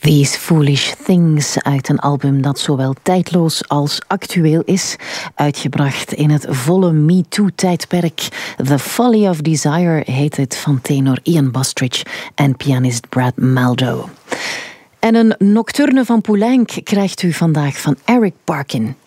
These Foolish Things uit een album dat zowel tijdloos als actueel is, uitgebracht in het volle MeToo-tijdperk. The Folly of Desire heet het, van tenor Ian Bostridge en pianist Brad Maldo. En een nocturne van Poulenc krijgt u vandaag van Eric Barkin.